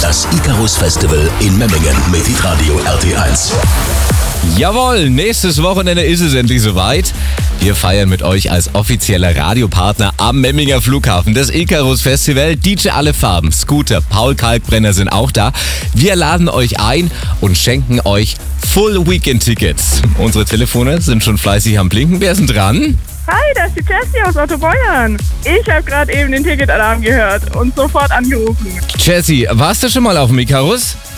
Das Icarus Festival in Memmingen mit Hitradio RT1. Jawohl, nächstes Wochenende ist es endlich soweit. Wir feiern mit euch als offizieller Radiopartner am Memminger Flughafen das Icarus Festival. DJ Alle Farben, Scooter, Paul Kalkbrenner sind auch da. Wir laden euch ein und schenken euch Full Weekend Tickets. Unsere Telefone sind schon fleißig am Blinken. Wer ist denn dran? Hi, das ist die Jessie aus Ottobeuern. Ich habe gerade eben den Ticketalarm gehört und sofort angerufen. Jessie, warst du schon mal auf dem Icarus?